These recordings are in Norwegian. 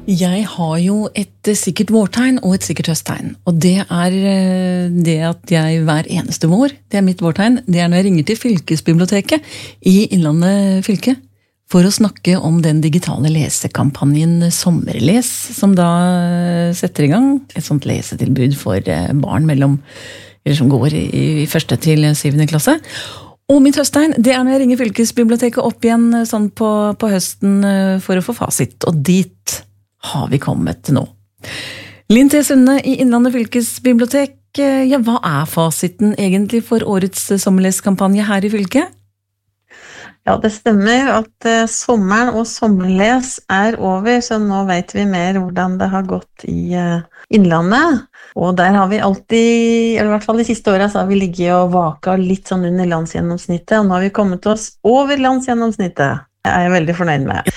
Jeg har jo et sikkert vårtegn og et sikkert høsttegn. Og det det at jeg hver eneste vår, det mitt vårtegn, det når jeg ringer til fylkesbiblioteket i Innlandet fylke for å snakke om den digitale lesekampanjen Sommerles, som da setter i gang et sånt lesetilbud for barn som går i 1. til 7. klasse. Og mitt høsttegn, det når jeg ringer fylkesbiblioteket opp igjen sånn på høsten for å få fasit, og dit har vi kommet nå. Linn T. Sunde i Innlandet fylkesbibliotek, ja, hva fasiten egentlig for årets sommerleskampanje her i fylket? Ja, det stemmer at sommeren og sommerles over, så nå vet vi mer hvordan det har gått i Innlandet. Og der har vi alltid, eller i hvert fall de siste årene, så har vi ligget og vaka litt sånn under landsgjennomsnittet, og nå har vi kommet oss over landsgjennomsnittet. Det jeg veldig fornøyd med.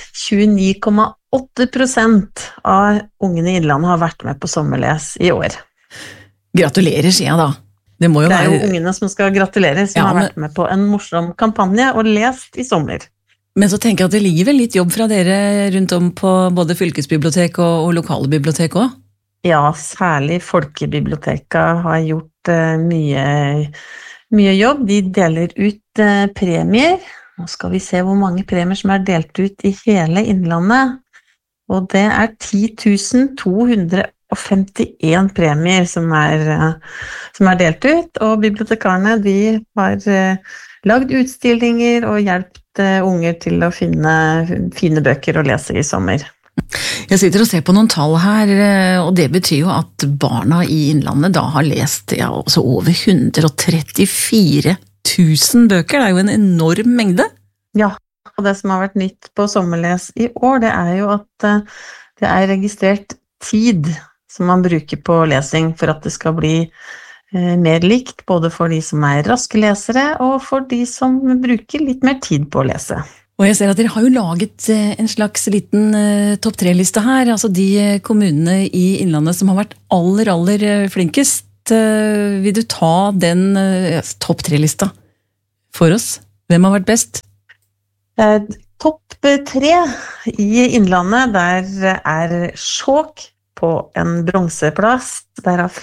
29,8% av ungene i Innlandet har vært med på sommerles i år. Gratulerer, sier jeg da. Det er jo ungene som skal gratulere, som har vært med på en morsom kampanje og lest i sommer. Men så tenker jeg at det ligger vel litt jobb fra dere rundt om på både fylkesbibliotek og lokale bibliotek også? Ja, særlig folkebiblioteka har gjort mye jobb. De deler ut premier. Nå skal vi se hvor mange premier som delt ut i hele Innlandet. Og det 10 251 premier som delt ut, og bibliotekarene de har lagd utstillinger og hjulpet unger til å finne fine bøker å lese i sommer. Jeg sitter og ser på noen tall her, og det betyr jo at barna i Innlandet da har lest også over 134 000 bøker. Det jo en enorm mengde. Ja, og det som har vært nytt på sommerles i år, det jo at det registrert tid som man bruker på lesing for at det skal bli mer likt, både for de som raske lesere og for de som bruker litt mer tid på å lese. Og jeg ser at dere har jo laget en slags liten topp 3-liste her, altså de kommunene i Innlandet som har vært aller flinkest. Vil du ta den topp 3-lista for oss? Hvem har vært best? Topp 3 i Innlandet, der Skjåk på en bronseplass. Der har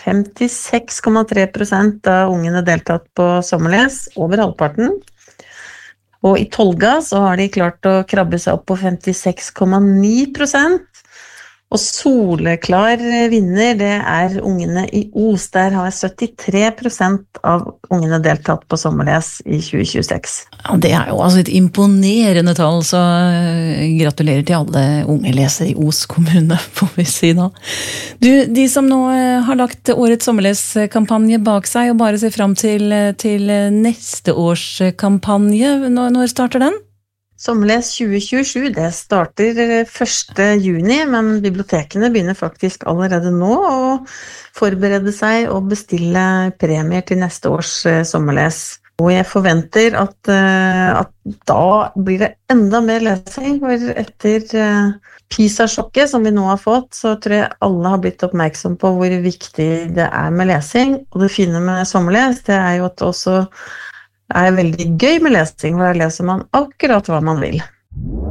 56,3% av ungene deltatt på sommerles, over halvparten. Og i Tolga så har de klart å krabbe seg opp på 56,9%. Og soleklar vinner, det ungene i Os. Der har 73% av ungene deltatt på sommerles i 2026. Ja, det jo altså et imponerende tall, så gratulerer til alle unge lesere i Os kommune, får vi si da. Du, de som nå har lagt årets sommerleskampanje bak seg og bare ser frem til neste års kampanje, når starter den? Sommerles 2027, det starter 1. juni, men bibliotekene begynner faktisk allerede nå å forberede seg og bestille premier til neste års sommerles. Og jeg forventer at da blir det enda mer lesing, for etter PISA-sjokket som vi nå har fått, så tror jeg alle har blitt oppmerksom på hvor viktig det med lesing. Og det fine med sommerles, det jo at det også veldig gøy med lesing, for der leser man akkurat hva man vil.